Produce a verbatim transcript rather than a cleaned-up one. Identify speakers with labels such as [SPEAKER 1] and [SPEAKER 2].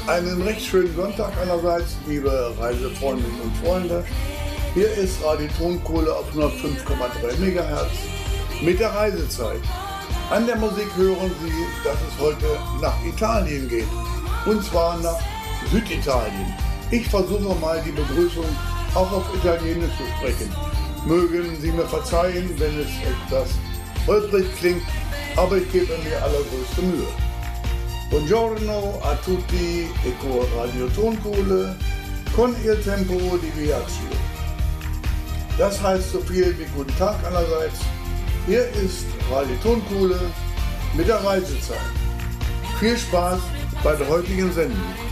[SPEAKER 1] Einen recht schönen Sonntag allerseits, liebe Reisefreundinnen und Freunde. Hier ist Radio Tonkohle auf hundertfünf Komma drei Megahertz mit der Reisezeit. An der Musik hören Sie, dass es heute nach Italien geht, und zwar nach Süditalien. Ich versuche mal die Begrüßung auch auf Italienisch zu sprechen. Mögen Sie mir verzeihen, wenn es etwas holprig klingt, aber ich gebe mir allergrößte Mühe. Buongiorno a tutti e con Radio Tonkohle con il tempo di viaggio. Das heißt so viel wie guten Tag allerseits. Hier ist Radio Tonkohle mit der Reisezeit. Viel Spaß bei der heutigen Sendung.